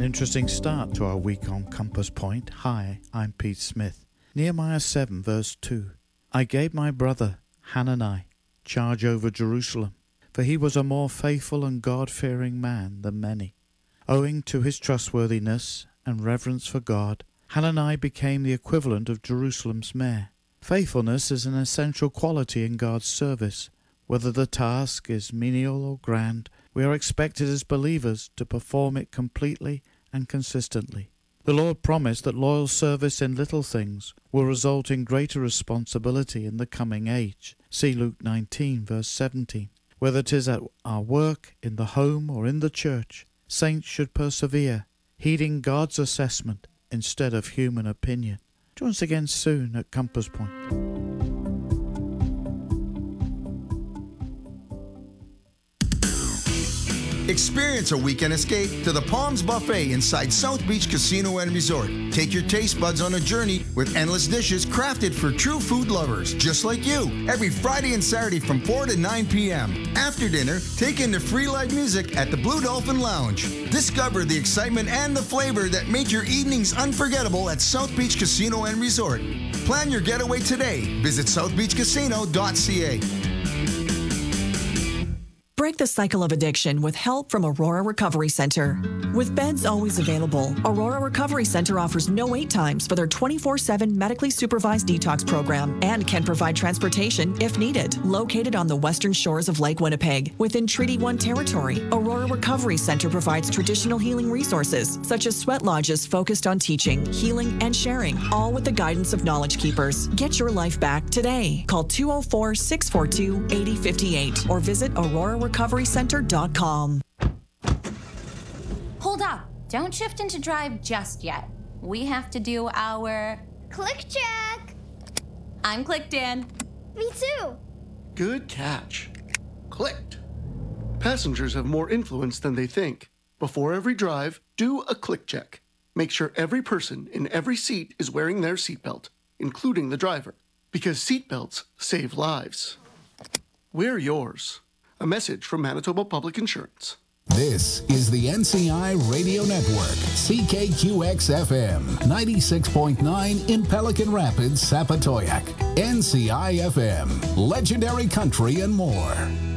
An interesting start to our week on Compass Point. Hi, I'm Pete Smith. Nehemiah 7 verse 2. I gave my brother Hanani charge over Jerusalem, for he was a more faithful and God-fearing man than many. Owing to his trustworthiness and reverence for God, Hanani became the equivalent of Jerusalem's mayor. Faithfulness is an essential quality in God's service. Whether the task is menial or grand, we are expected as believers to perform it completely and consistently. The Lord promised that loyal service in little things will result in greater responsibility in the coming age. See Luke 19, verse 17. Whether it is at our work, in the home, or in the church, saints should persevere, heeding God's assessment instead of human opinion. Join us again soon at Compass Point. Experience a weekend escape to the Palms Buffet inside South Beach Casino and Resort. Take your taste buds on a journey with endless dishes crafted for true food lovers, just like you, every Friday and Saturday from 4 to 9 p.m. After dinner, take in the free live music at the Blue Dolphin Lounge. Discover the excitement and the flavor that make your evenings unforgettable at South Beach Casino and Resort. Plan your getaway today. Visit southbeachcasino.ca. Break the cycle of addiction with help from Aurora Recovery Center. With beds always available, Aurora Recovery Center offers no wait times for their 24/7 medically supervised detox program and can provide transportation if needed. Located on the western shores of Lake Winnipeg, within Treaty 1 territory, Aurora Recovery Center provides traditional healing resources such as sweat lodges focused on teaching, healing, and sharing, all with the guidance of Knowledge Keepers. Get your life back today. Call 204-642-8058 or visit aurorarecoverycenter.com. Hold up. Don't shift into drive just yet. We have to do our... Click check. I'm clicked in. Me too. Good catch. Clicked. Passengers have more influence than they think. Before every drive, do a click check. Make sure every person in every seat is wearing their seatbelt, including the driver, because seatbelts save lives. Wear yours. A message from Manitoba Public Insurance. This is the NCI Radio Network, CKQX-FM, 96.9 in Pelican Rapids, Sapatoyak. NCI-FM, legendary country and more.